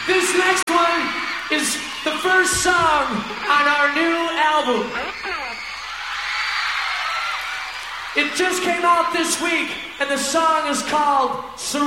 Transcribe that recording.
This next one is the first song on our new album. It just came out this week, and the song is called Surrender.